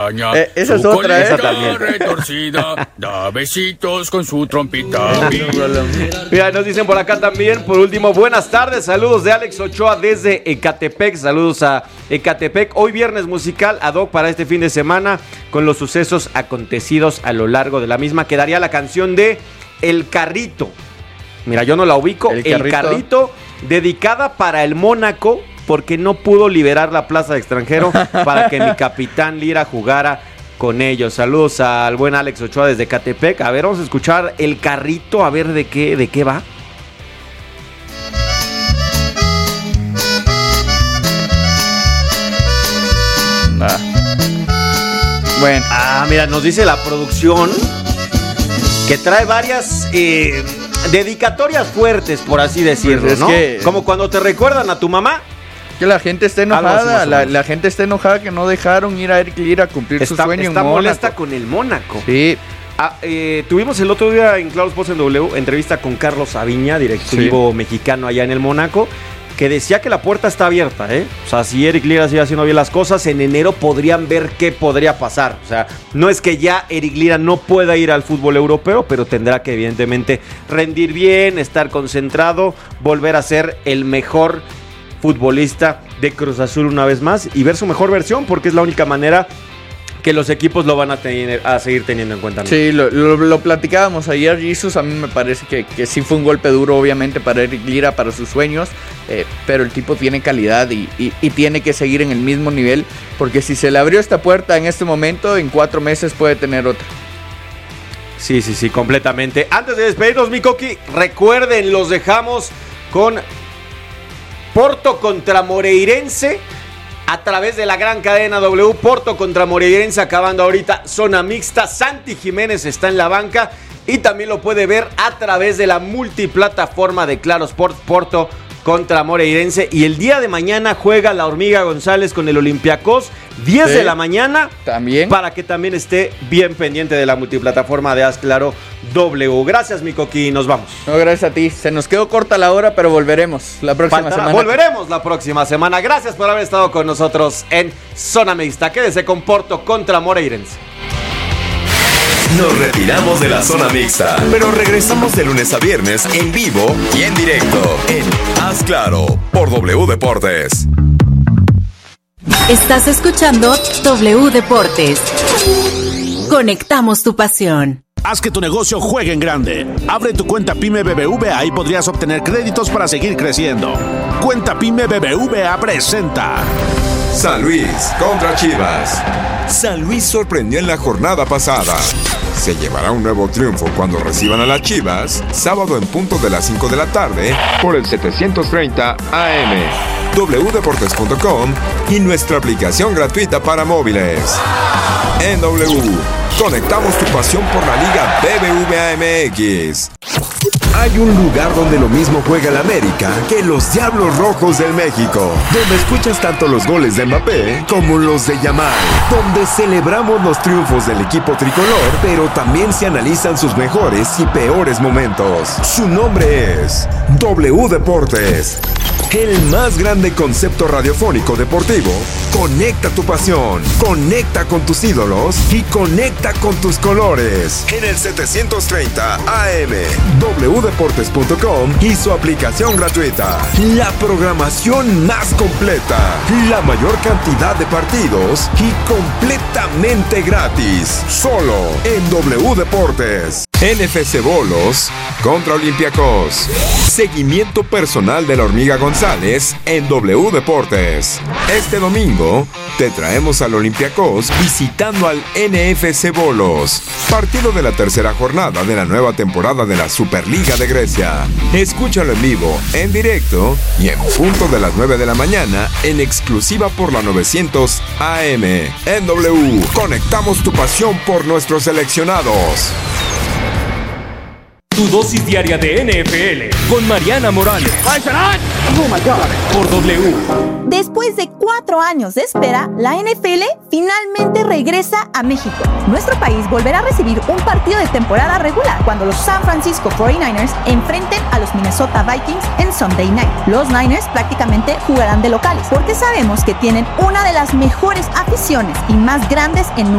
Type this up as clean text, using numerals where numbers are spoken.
extraña. Esa es otra, esa también. Retorcida, da besitos con su trompita. Mira, nos dicen por acá también, por último, buenas tardes, saludos de Alex Ochoa desde Ecatepec, saludos a Ecatepec. Hoy viernes musical ad hoc para este fin de semana con los sucesos acontecidos a lo largo de la misma. Quedaría la canción de El Carrito. Mira, yo no la ubico. El Carrito, dedicada para el Mónaco, porque no pudo liberar la plaza de extranjero para que mi capitán Lira jugara con ellos. Saludos al buen Alex Ochoa desde Ecatepec. A ver, vamos a escuchar El Carrito, a ver de qué va. Bueno. Mira, nos dice la producción que trae varias dedicatorias fuertes, por así decirlo, pues ¿no? Como cuando te recuerdan a tu mamá. Que la gente está enojada, la gente está enojada que no dejaron ir a Eric Lira a cumplir su sueño en Mónaco. Está molesta con el Mónaco. Sí. Tuvimos el otro día en Claro Sports en W entrevista con Carlos Aviña, directivo mexicano allá en el Mónaco, que decía que la puerta está abierta, ¿eh? O sea, si Eric Lira sigue haciendo bien las cosas, en enero podrían ver qué podría pasar. O sea, no es que ya Eric Lira no pueda ir al fútbol europeo, pero tendrá que evidentemente rendir bien, estar concentrado, volver a ser el mejor futbolista de Cruz Azul una vez más y ver su mejor versión, porque es la única manera que los equipos lo van a seguir teniendo en cuenta, ¿no? Sí, lo platicábamos ayer, Jesus. A mí me parece que sí fue un golpe duro, obviamente, para Eric Lira, para sus sueños, pero el tipo tiene calidad y tiene que seguir en el mismo nivel, porque si se le abrió esta puerta en este momento, en 4 meses puede tener otra. Sí, completamente. Antes de despedirnos, mi Coqui, recuerden, los dejamos con Porto contra Moreirense a través de la gran cadena W. Porto contra Moreirense acabando ahorita zona mixta. Santi Jiménez está en la banca y también lo puede ver a través de la multiplataforma de Claro Sport. Porto contra Moreirense, y el día de mañana juega la Hormiga González con el Olympiacos, 10 de la mañana, también, para que también esté bien pendiente de la multiplataforma de Haz Claro W. Gracias, mi Coqui, nos vamos. No, gracias a ti, se nos quedó corta la hora, pero volveremos la próxima semana. Volveremos la próxima semana. Gracias por haber estado con nosotros en Zona Mixta. Quédese con Porto contra Moreirense. Nos retiramos de la zona mixta, pero regresamos de lunes a viernes en vivo y en directo en Haz Claro por W Deportes. Estás escuchando W Deportes. Conectamos tu pasión. Haz que tu negocio juegue en grande. Abre tu cuenta PYME BBVA y podrías obtener créditos para seguir creciendo. Cuenta PYME BBVA presenta San Luis contra Chivas. San Luis sorprendió en la jornada pasada. Se llevará un nuevo triunfo cuando reciban a las Chivas, sábado en punto de las 5 de la tarde, por el 730 AM, wdeportes.com y nuestra aplicación gratuita para móviles. En W, conectamos tu pasión por la Liga BBVA MX. Hay un lugar donde lo mismo juega el América que los Diablos Rojos del México, donde escuchas tanto los goles de Mbappé como los de Yamal, donde celebramos los triunfos del equipo tricolor, pero también se analizan sus mejores y peores momentos. Su nombre es W Deportes, el más grande concepto radiofónico deportivo. Conecta tu pasión, conecta con tus ídolos y conecta con tus colores. En el 730 AM, wdeportes.com y su aplicación gratuita. La programación más completa, la mayor cantidad de partidos y completamente gratis. Solo en W Deportes. NFC Bolos contra Olympiacos. Seguimiento personal de la Hormiga González en W Deportes. Este domingo te traemos al Olympiacos visitando al NFC Bolos. Partido de la tercera jornada de la nueva temporada de la Superliga de Grecia. Escúchalo en vivo, en directo y en punto de las 9 de la mañana en exclusiva por la 900 AM. En W, conectamos tu pasión por nuestros seleccionados. Tu dosis diaria de NFL con Mariana Morales. Oh my God. Por W. Después de 4 años de espera, la NFL finalmente regresa a México. Nuestro país volverá a recibir un partido de temporada regular cuando los San Francisco 49ers enfrenten a los Minnesota Vikings en Sunday Night. Los Niners prácticamente jugarán de locales porque sabemos que tienen una de las mejores aficiones y más grandes en